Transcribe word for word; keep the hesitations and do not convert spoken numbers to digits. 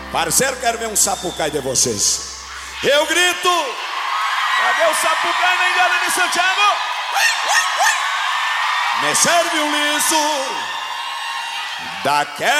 Parceiro, quero ver um sapucai de vocês. Eu grito. Cadê o sapucai na Indiana de Santiago? Me serve um liso daquela.